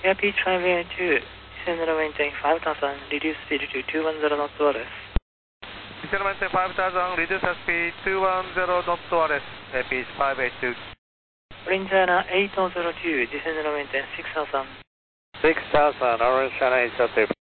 Air Pitch 582, descend runway maintain 5000, reduce speed to 210 knots wireless. Descend runway maintain 5000, reduce speed 210 knots wireless. Air Pitch 582. Orange China 8002, descend runway maintain 6000. 6000, Orange China 8002.